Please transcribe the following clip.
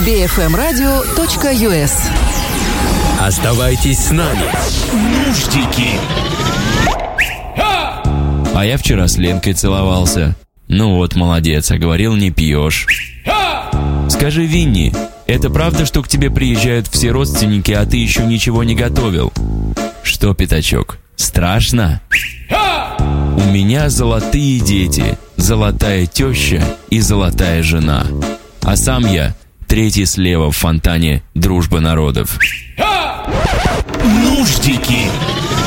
bfmradio.us. Оставайтесь с нами. Нуждики. А я вчера с Ленкой целовался. Ну вот, молодец, а говорил, не пьешь. Скажи, Винни, это правда, что к тебе приезжают все родственники, а ты еще ничего не готовил? Что, Пятачок, страшно? У меня золотые дети, золотая теща и золотая жена. А сам я третий слева в фонтане «Дружба народов». Нуждики.